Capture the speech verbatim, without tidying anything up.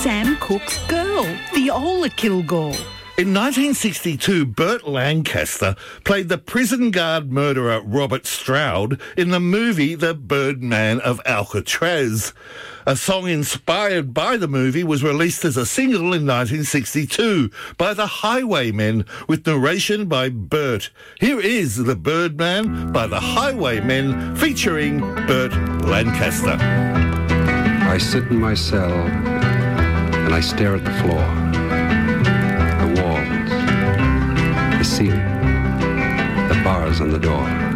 Sam Cooke's girl, Viola Kilgore. In nineteen sixty-two, Burt Lancaster played the prison guard murderer Robert Stroud in the movie The Birdman of Alcatraz. A song inspired by the movie was released as a single in nineteen sixty-two by the Highwaymen with narration by Burt. Here is The Birdman by the Highwaymen featuring Burt Lancaster. I sit in my cell and I stare at the floor, the walls, the ceiling, the bars on the door.